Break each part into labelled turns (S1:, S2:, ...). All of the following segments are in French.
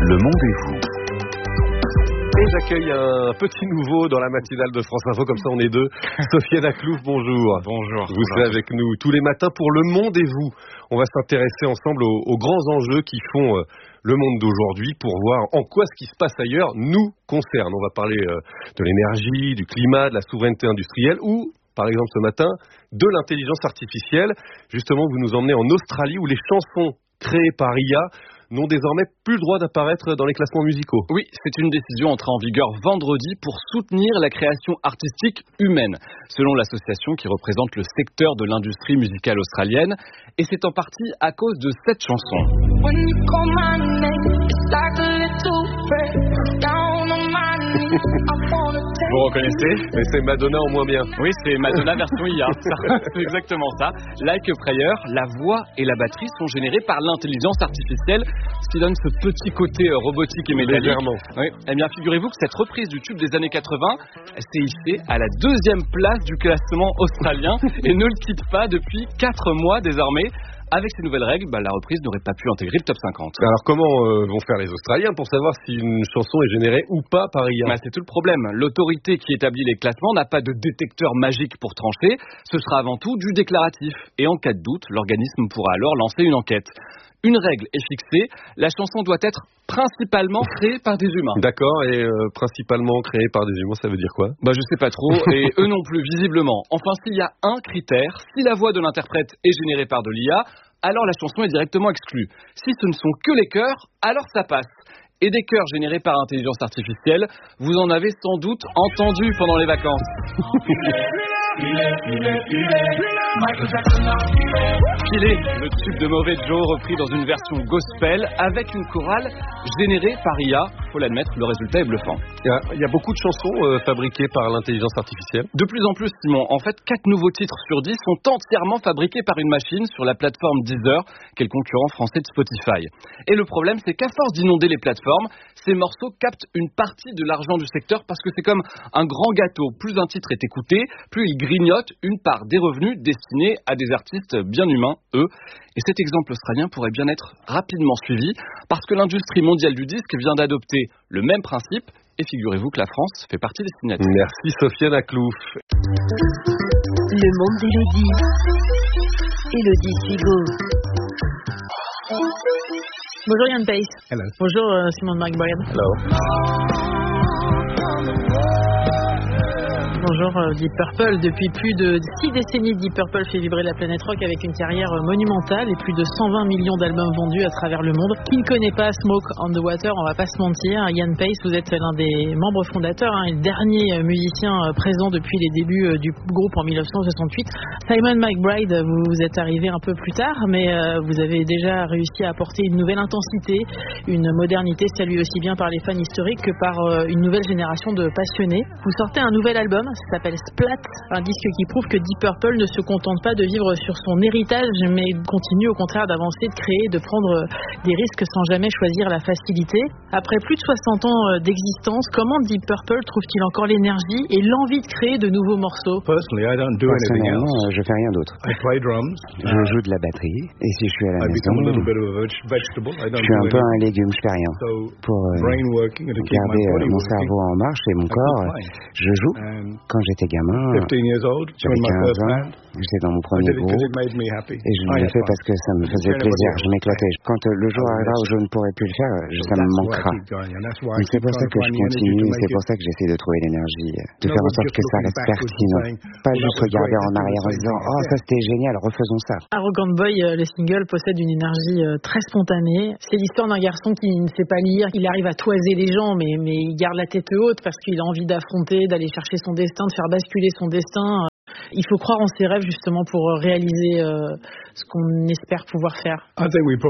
S1: Le monde est vous.
S2: Et j'accueille un petit nouveau dans la matinale de France Info, comme ça on est deux. Sofiane Aklouf, bonjour.
S3: Bonjour.
S2: Vous serez avec nous tous les matins pour Le Monde et vous. On va s'intéresser ensemble aux grands enjeux qui font le monde d'aujourd'hui pour voir en quoi ce qui se passe ailleurs nous concerne. On va parler de l'énergie, du climat, de la souveraineté industrielle ou, par exemple ce matin, de l'intelligence artificielle. Justement, vous nous emmenez en Australie où les chansons créées par IA n'ont désormais plus le droit d'apparaître dans les classements musicaux.
S3: Oui, c'est une décision entrée en vigueur vendredi pour soutenir la création artistique humaine, selon l'association qui représente le secteur de l'industrie musicale australienne. Et c'est en partie à cause de cette chanson. Vous reconnaissez ?
S2: Mais c'est Madonna en moins bien.
S3: Oui, c'est Madonna version IA. C'est exactement ça. Like a Prayer, la voix et la batterie sont générées par l'intelligence artificielle, ce qui donne ce petit côté robotique et métallique.
S2: Légèrement.
S3: Oui. Eh bien, figurez-vous que cette reprise du tube des années 80 s'est hissée à la 2e place du classement australien et ne le quitte pas depuis 4 mois désormais. Avec ces nouvelles règles, la reprise n'aurait pas pu intégrer le top 50.
S2: Alors comment vont faire les Australiens pour savoir si une chanson est générée ou pas par IA ?
S3: C'est tout le problème. L'autorité qui établit les classements n'a pas de détecteur magique pour trancher. Ce sera avant tout du déclaratif. Et en cas de doute, l'organisme pourra alors lancer une enquête. Une règle est fixée, la chanson doit être principalement créée par des humains.
S2: D'accord, et principalement créée par des humains, ça veut dire quoi ?
S3: Je sais pas trop, et eux non plus, visiblement. Enfin, s'il y a un critère, si la voix de l'interprète est générée par de l'IA, alors la chanson est directement exclue. Si ce ne sont que les chœurs, alors ça passe. Et des chœurs générés par intelligence artificielle, vous en avez sans doute entendu pendant les vacances. Filet, le tube de Mauvais Joe repris dans une version gospel avec une chorale générée par IA. Faut l'admettre, le résultat est bluffant.
S2: Il y a beaucoup de chansons fabriquées par l'intelligence artificielle.
S3: De plus en plus, Simon. En fait, 4 nouveaux titres sur 10 sont entièrement fabriqués par une machine sur la plateforme Deezer, qui est le concurrent français de Spotify. Et le problème, c'est qu'à force d'inonder les plateformes, ces morceaux captent une partie de l'argent du secteur parce que c'est comme un grand gâteau. Plus un titre est écouté, plus il grignote une part des revenus destinés à des artistes bien humains, eux. Et cet exemple australien pourrait bien être rapidement suivi parce que l'industrie mondiale du disque vient d'adopter le même principe. Et figurez-vous que la France fait partie des signataires.
S2: Merci Sofiane Aklouf.
S4: Le monde d'Élodie. Élodie Sigo.
S5: Bonjour Yann Pace.
S2: Hello.
S5: Bonjour Simon McBride.
S2: Hello.
S5: Bonjour Deep Purple. Depuis plus de 6 décennies, Deep Purple fait vibrer la planète rock avec une carrière monumentale et plus de 120 millions d'albums vendus à travers le monde. Qui ne connaît pas Smoke on the Water, on va pas se mentir. Yann Pace, vous êtes l'un des membres fondateurs et le dernier musicien présent depuis les débuts du groupe en 1968. Simon McBride, vous êtes arrivé un peu plus tard, mais vous avez déjà réussi à apporter une nouvelle intensité, une modernité saluée aussi bien par les fans historiques que par une nouvelle génération de passionnés. Vous sortez un nouvel album, ça s'appelle Splat, un disque qui prouve que Deep Purple ne se contente pas de vivre sur son héritage, mais continue au contraire d'avancer, de créer, de prendre des risques sans jamais choisir la facilité. Après plus de 60 ans d'existence, comment Deep Purple trouve-t-il encore l'énergie et l'envie de créer de nouveaux morceaux ?
S6: Personnellement, je fais rien d'autre. Je joue de la batterie, et si je suis à la maison, je suis un peu un légume, je fais rien. Pour garder mon cerveau en marche et mon corps, je joue. Quand j'étais gamin, j'avais 15 ans, j'étais dans mon premier groupe et je le fais parce que ça me faisait plaisir, je m'éclatais. Quand le jour arrivera où je ne pourrai plus le faire, ça me manquera. Donc c'est pour ça que je continue, c'est pour ça que j'essaie de trouver l'énergie, de faire en sorte que ça reste pertinent. Pas juste regarder en arrière en disant « Oh, ça c'était génial, refaisons ça ».
S5: Arrogant Boy, le single, possède une énergie très spontanée. C'est l'histoire d'un garçon qui ne sait pas lire, il arrive à toiser les gens, mais il garde la tête haute parce qu'il a envie d'affronter, d'aller chercher son destin, de faire basculer son destin. Il faut croire en ses rêves justement pour réaliser ce qu'on espère pouvoir faire.
S6: Je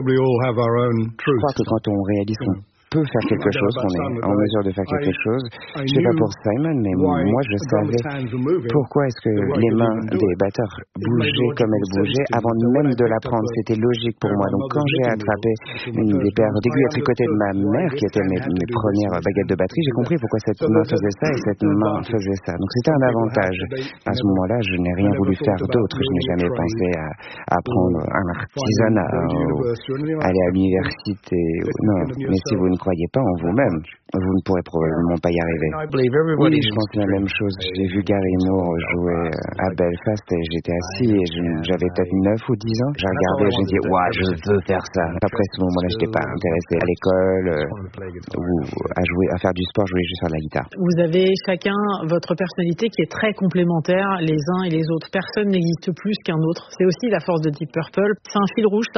S6: crois que quand on réalise qu'on peut faire quelque chose, qu'on est en mesure de faire quelque chose. Je sais pas pour Simon, mais moi je savais pourquoi est-ce que les mains des batteurs bougeaient comme elles bougeaient avant même de l'apprendre. C'était logique pour moi. Donc quand j'ai attrapé des paires d'aiguilles à tricoter de ma mère, qui étaient mes premières baguettes de batterie, j'ai compris pourquoi cette main faisait ça et cette main faisait ça. Donc c'était un avantage. À ce moment-là, je n'ai rien voulu faire d'autre. Je n'ai jamais pensé à apprendre un artisanat, aller à l'université. Non, mais si vous ne croyez pas en vous-même, vous ne pourrez probablement pas y arriver. Oui, je pense la même chose. J'ai vu Gary Moore jouer à Belfast et j'étais assis et j'avais peut-être 9 ou 10 ans. J'ai regardé et j'ai dit, ouais, je veux faire ça. Après ce moment-là, je n'étais pas intéressé à l'école ou à faire du sport, je voulais juste faire de la guitare.
S5: Vous avez chacun votre personnalité qui est très complémentaire les uns et les autres. Personne n'existe plus qu'un autre. C'est aussi la force de Deep Purple. C'est un fil rouge, ça.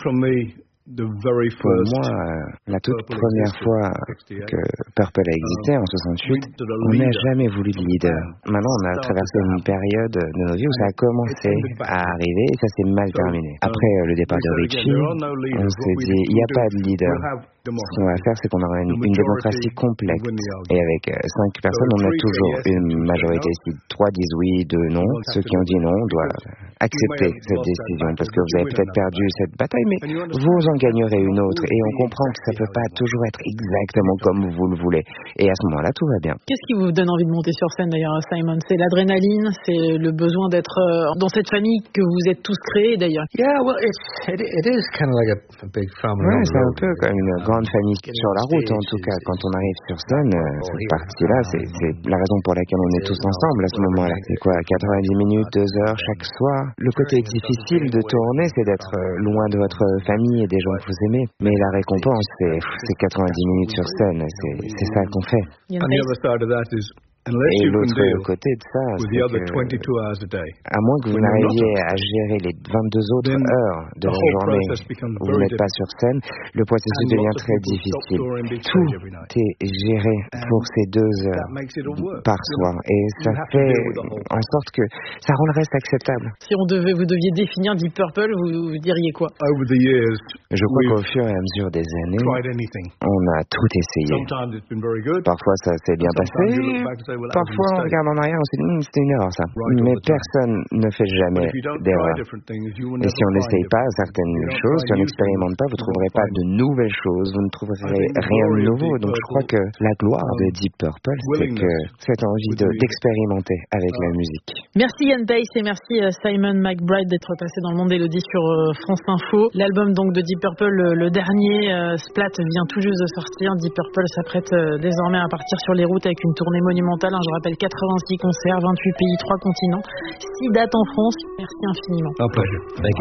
S6: Pour moi, la toute première fois que Purple a existé, en 68, on n'a jamais voulu de leader. Maintenant, on a traversé une période de nos vies où ça a commencé à arriver et ça s'est mal terminé. Après le départ de Richie, on s'est dit, il n'y a pas de leader. Ce qu'on va faire, c'est qu'on aura une démocratie complète. Et avec 5 personnes, on a toujours une majorité. Si 3 disent oui, 2 non, ceux qui ont dit non doivent accepter cette décision. Parce que vous avez peut-être perdu cette bataille, mais vous en gagnerez une autre. Et on comprend que ça ne peut pas toujours être exactement comme vous le voulez. Et à ce moment-là, tout va bien.
S5: Qu'est-ce qui vous donne envie de monter sur scène d'ailleurs, Simon? C'est l'adrénaline, c'est le besoin d'être dans cette famille que vous êtes tous créés d'ailleurs.
S1: Yeah, well, it is kind of like a big family.
S6: Ouais, c'est un peu comme une grande famille sur la route, en tout cas. Quand on arrive sur scène, cette partie-là, c'est la raison pour laquelle on est tous ensemble à ce moment-là. C'est quoi, 90 minutes, 2 heures chaque soir? Le côté difficile de tourner, c'est d'être loin de votre famille et des gens que vous aimez. Mais la récompense, c'est 90 minutes sur scène. C'est ça qu'on fait. Et l'autre côté de ça, c'est que, à moins que vous n'arriviez à gérer les 22 autres heures de la journée où vous n'êtes pas sur scène, le processus devient très difficile. Tout est géré pour ces 2 heures par soir. Et ça fait en sorte que ça rend le reste acceptable.
S5: Si vous deviez définir Deep Purple, vous diriez quoi?
S6: Je crois qu'au fur et à mesure des années, on a tout essayé. Parfois ça s'est bien passé. Parfois, on regarde en arrière, on se dit, c'était une erreur, ça. Mais personne ne fait jamais d'erreur. Et si on n'essaye pas certaines choses, si on n'expérimente pas, vous ne trouverez pas de nouvelles choses, vous ne trouverez rien de nouveau. Donc, je crois que la gloire de Deep Purple, c'est que cette envie d'expérimenter avec la musique.
S5: Merci Ian Paice et merci Simon McBride d'être passé dans le monde d'Élodie sur France Info. L'album donc de Deep Purple, le dernier, Splat, vient tout juste de sortir. Deep Purple s'apprête désormais à partir sur les routes avec une tournée monumentale. Je rappelle 86 concerts, 28 pays, 3 continents, 6 dates en France. Merci infiniment.
S1: Un plaisir.